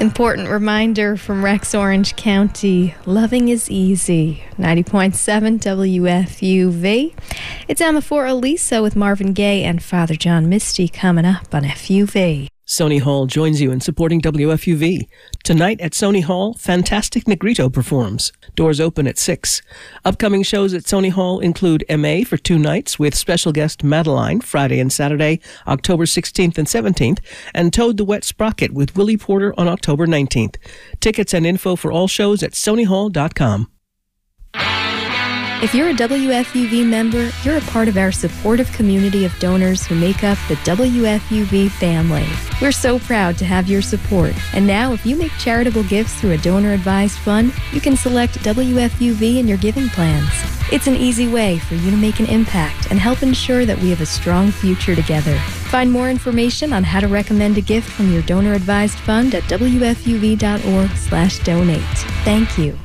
Important reminder from Rex Orange County, loving is easy. 90.7 WFUV. It's Emma for Elisa with Marvin Gaye and Father John Misty coming up on FUV. Sony Hall joins you in supporting WFUV. Tonight at Sony Hall, Fantastic Negrito performs. Doors open at 6. Upcoming shows at Sony Hall include MA for 2 nights with special guest Madeline, Friday and Saturday, October 16th and 17th, and Toad the Wet Sprocket with Willie Porter on October 19th. Tickets and info for all shows at sonyhall.com. If you're a WFUV member, you're a part of our supportive community of donors who make up the WFUV family. We're so proud to have your support. And now, if you make charitable gifts through a donor-advised fund, you can select WFUV in your giving plans. It's an easy way for you to make an impact and help ensure that we have a strong future together. Find more information on how to recommend a gift from your donor-advised fund at WFUV.org/donate. Thank you.